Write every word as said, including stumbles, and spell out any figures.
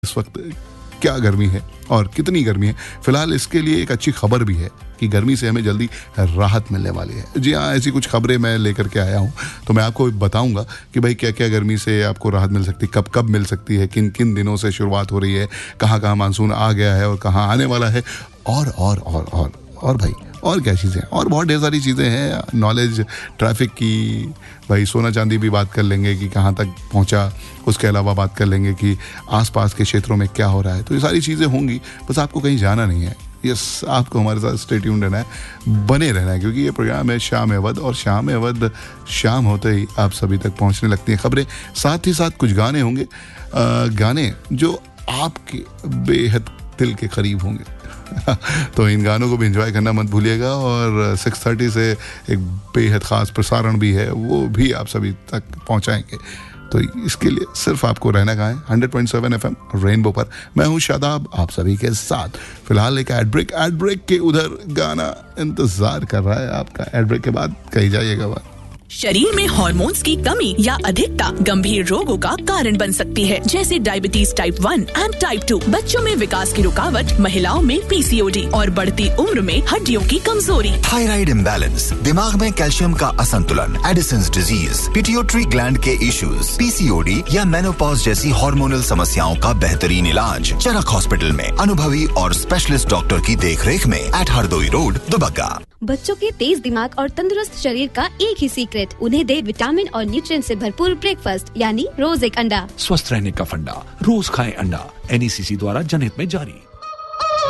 इस वक्त क्या गर्मी है और कितनी गर्मी है। फिलहाल इसके लिए एक अच्छी खबर भी है कि गर्मी से हमें जल्दी राहत मिलने वाली है। जी हाँ, ऐसी कुछ खबरें मैं लेकर के आया हूँ, तो मैं आपको बताऊंगा कि भाई क्या क्या गर्मी से आपको राहत मिल सकती है, कब कब मिल सकती है, किन किन दिनों से शुरुआत हो रही है, कहाँ कहाँ मानसून आ गया है और कहाँ आने वाला है, और और और और और भाई और क्या चीज़ें, और बहुत ढेर सारी चीज़ें हैं। नॉलेज, ट्रैफिक की, भाई सोना चांदी भी बात कर लेंगे कि कहाँ तक पहुँचा। उसके अलावा बात कर लेंगे कि आसपास के क्षेत्रों में क्या हो रहा है। तो ये सारी चीज़ें होंगी, बस आपको कहीं जाना नहीं है। यस, आपको हमारे साथ स्टे ट्यून्ड रहना है, बने रहना है, क्योंकि ये प्रोग्राम है शाम अवध, और शाम अवध शाम होते ही आप सभी तक पहुँचने लगती हैं खबरें। साथ ही साथ कुछ गाने होंगे, आ, गाने जो आपके बेहद दिल के करीब होंगे। तो इन गानों को भी एंजॉय करना मत भूलिएगा। और सिक्स थर्टी से एक बेहद ख़ास प्रसारण भी है, वो भी आप सभी तक पहुंचाएंगे। तो इसके लिए सिर्फ आपको रहना कहाँ है, hundred point seven F M rainbow पर। मैं हूँ शादाब आप सभी के साथ। फिलहाल एक एड ब्रेक एड ब्रेक के उधर गाना इंतजार कर रहा है आपका। एड ब्रेक के बाद कहीं जाइएगा बात। शरीर में हार्मोन्स की कमी या अधिकता गंभीर रोगों का कारण बन सकती है, जैसे diabetes type one and type two, बच्चों में विकास की रुकावट, महिलाओं में पीसीओडी और बढ़ती उम्र में हड्डियों की कमजोरी। थायराइड इम्बैलेंस, दिमाग में कैल्शियम का असंतुलन, एडिसन्स डिजीज, पिट्यूटरी ग्लैंड के इश्यूज, पीसीओडी या मेनोपॉज जैसी हार्मोनल समस्याओं का बेहतरीन इलाज चरक हॉस्पिटल में अनुभवी और स्पेशलिस्ट डॉक्टर की देखरेख में एट हरदोई रोड, दुबग्गा। बच्चों के तेज दिमाग और तंदुरुस्त शरीर का एक ही सीक्रेट, उन्हें दे विटामिन और न्यूट्रिएंट से भरपूर ब्रेकफास्ट, यानी रोज एक अंडा। स्वस्थ रहने का फंडा, रोज खाएं अंडा। एनईसीसी द्वारा जनहित में जारी।